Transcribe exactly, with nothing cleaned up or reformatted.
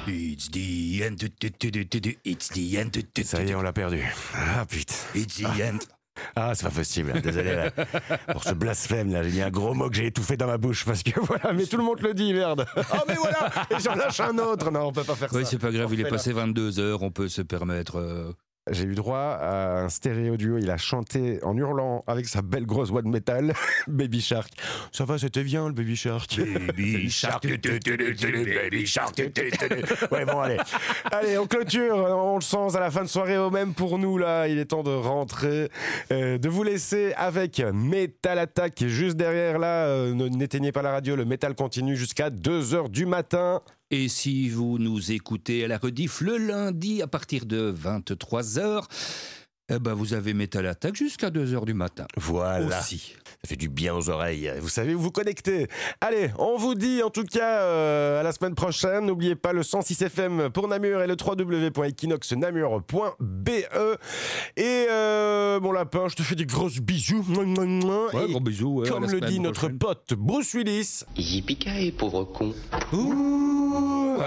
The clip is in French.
It's the end. It's the end. Ça y est, on l'a perdu. Ah putain. It's the end. Ah, c'est pas possible. Désolé là. Pour ce blasphème là, j'ai mis un gros mot que j'ai étouffé dans ma bouche parce que voilà, mais tout le monde le dit, merde. Oh mais voilà, et j'en lâche un autre. Non, on peut pas faire Oui, ça. c'est pas grave, On il est fait passé vingt-deux heures, on peut se permettre. Euh... J'ai eu droit à un stéréo duo. Il a chanté en hurlant avec sa belle grosse voix de métal, Baby Shark. Ça va, c'était bien le Baby Shark. Baby Shark, Baby Shark. Ouais, bon, allez. Allez, on clôture. On le sent à la fin de soirée au même pour nous, là. Il est temps de rentrer, euh, de vous laisser avec Metal Attack. Juste derrière, là, euh, n'éteignez pas la radio. Le métal continue jusqu'à deux heures du matin. Et si vous nous écoutez à la rediff le lundi à partir de vingt-trois heures, eh ben vous avez Metal Attack jusqu'à deux heures du matin. Voilà. Aussi. Ça fait du bien aux oreilles. Vous savez où vous connecter. Allez, on vous dit en tout cas euh, à la semaine prochaine. N'oubliez pas le cent six F M pour Namur et le w w w point equinox namur point b e. Et euh, mon lapin, je te fais des grosses bisous. Ouais, Et gros bisous. Ouais, comme à la le semaine dit notre prochaine. pote Bruce Willis. Yippee pauvre con. Ouh.